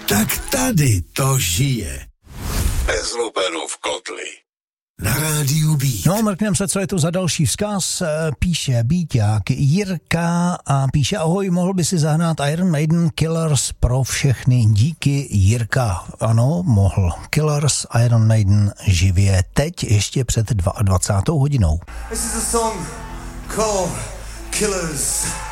Tak tady to žije. Bez lupenů v kotli. Na rádiu Beat. No, mrknem se, co je to za další vzkaz. Píše Bíťák Jirka a píše: ahoj, mohl by si zahrát Iron Maiden Killers pro všechny. Díky, Jirka. Ano, mohl. Killers, Iron Maiden živě teď, ještě před 22. hodinou. This is a song called Killers.